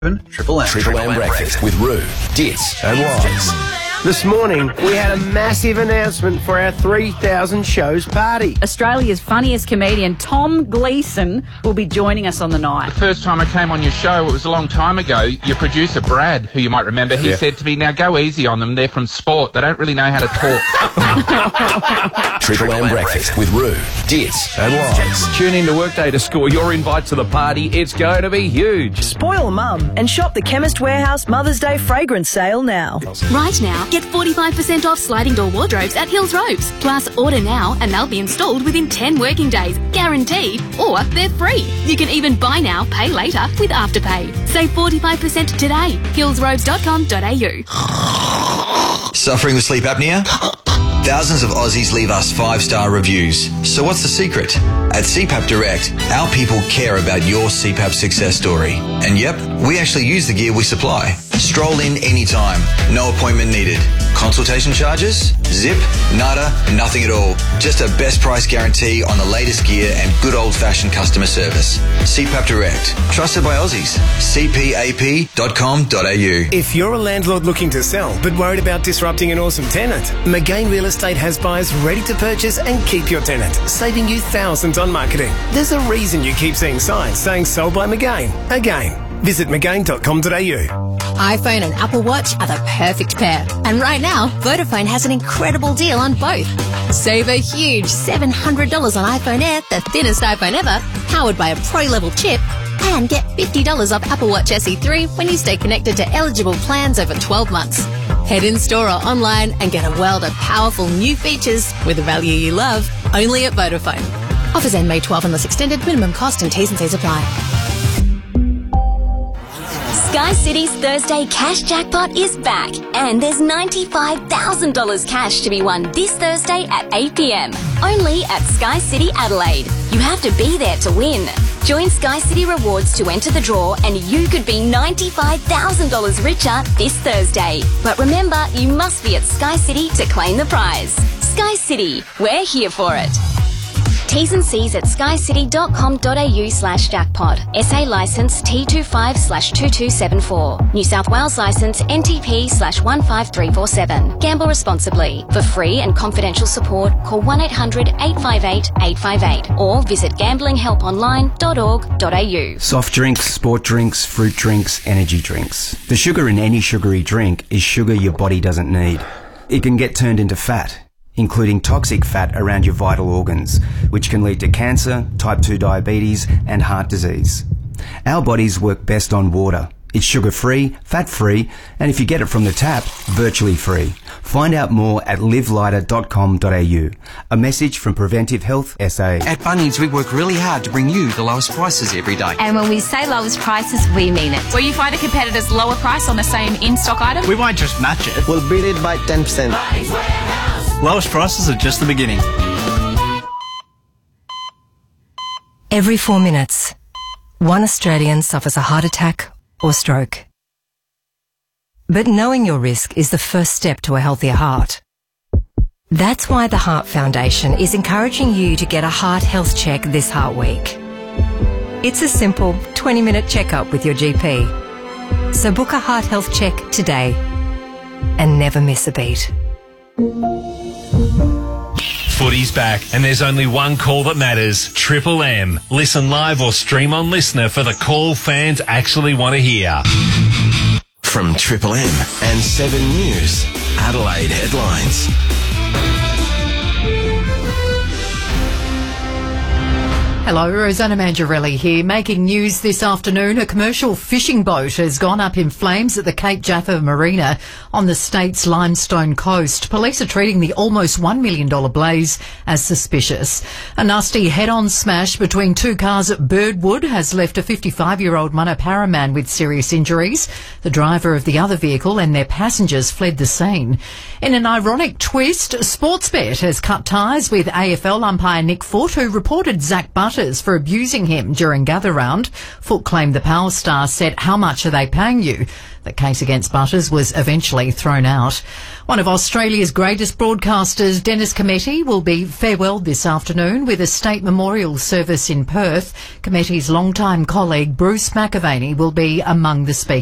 Triple M breakfast with Roo, Dits and Wise. This morning, we had a massive announcement for our 3,000 shows party. Australia's funniest comedian, Tom Gleeson, will be joining us on the night. The first time I came on your show, it was a long time ago, your producer, Brad, who you might remember, he said to me, now go easy on them, they're from sport, they don't really know how to talk. Triple M breakfast with Roo, Dits and Wise. Tune in to Workday to score your invite to the party. It's going to be huge. Spoil mum and shop the Chemist Warehouse Mother's Day fragrance sale now. Right now, get 45% off sliding door wardrobes at Hills Robes. Plus, order now and they'll be installed within 10 working days, guaranteed, or they're free. You can even buy now, pay later with Afterpay. Save 45% today. hillsrobes.com.au. Suffering with sleep apnea? Thousands of Aussies leave us 5-star reviews. So what's the secret? At CPAP Direct, our people care about your CPAP success story. And yep, we actually use the gear we supply. Stroll in anytime. No appointment needed. Consultation charges? Zip? Nada? Nothing at all. Just a best price guarantee on the latest gear and good old-fashioned customer service. CPAP Direct. Trusted by Aussies. cpap.com.au. If you're a landlord looking to sell but worried about disrupting an awesome tenant, McGain Real Estate has buyers ready to purchase and keep your tenant, saving you thousands on marketing. There's a reason you keep seeing signs saying sold by McGain. Again, visit McGain.com.au. iPhone and Apple Watch are the perfect pair. And right now, Vodafone has an incredible deal on both. Save a huge $700 on iPhone Air, the thinnest iPhone ever, powered by a pro-level chip, and get $50 off Apple Watch SE 3 when you stay connected to eligible plans over 12 months. Head in store or online and get a world of powerful new features with the value you love, only at Vodafone. Offers end May 12 unless extended. Minimum cost and T's and C's apply. Sky City's Thursday Cash Jackpot is back, and there's $95,000 cash to be won this Thursday at 8 p.m. only at Sky City Adelaide. You have to be there to win. Join Sky City Rewards to enter the draw, and you could be $95,000 richer this Thursday. But remember, you must be at Sky City to claim the prize. Sky City, we're here for it. T's and C's at skycity.com.au/jackpot. SA licence T25/2274. New South Wales licence NTP/15347. Gamble responsibly. For free and confidential support, call 1-800-858-858 or visit gamblinghelponline.org.au. Soft drinks, sport drinks, fruit drinks, energy drinks. The sugar in any sugary drink is sugar your body doesn't need. It can get turned into fat, including toxic fat around your vital organs, which can lead to cancer, type 2 diabetes, and heart disease. Our bodies work best on water. It's sugar-free, fat-free, and if you get it from the tap, virtually free. Find out more at livelighter.com.au. A message from Preventive Health SA. At Bunnings, we work really hard to bring you the lowest prices every day. And when we say lowest prices, we mean it. Where you find a competitor's lower price on the same in-stock item, we won't just match it. We'll beat it by 10%. Lowest prices are just the beginning. Every 4 minutes, one Australian suffers a heart attack or stroke. But knowing your risk is the first step to a healthier heart. That's why the Heart Foundation is encouraging you to get a heart health check this Heart Week. It's a simple 20-minute checkup with your GP. So book a heart health check today and never miss a beat. Footy's back, and there's only one call that matters. Triple M. Listen live or stream on Listener for the call fans actually want to hear. From Triple M and 7 News, Adelaide headlines. Hello, Rosanna Mangiarelli here. Making news this afternoon, a commercial fishing boat has gone up in flames at the Cape Jaffa Marina on the state's Limestone Coast. Police are treating the almost $1 million blaze as suspicious. A nasty head-on smash between two cars at Birdwood has left a 55-year-old Manapara man with serious injuries. The driver of the other vehicle and their passengers fled the scene. In an ironic twist, Sportsbet has cut ties with AFL umpire Nick Foote, who reported Zach Butt Butters for abusing him during Gather Round. Foot claimed the Power star said, "How much are they paying you?" The case against Butters was eventually thrown out. One of Australia's greatest broadcasters, Dennis Cometti, will be farewelled this afternoon with a state memorial service in Perth. Cometti's longtime colleague Bruce McAvaney will be among the speakers.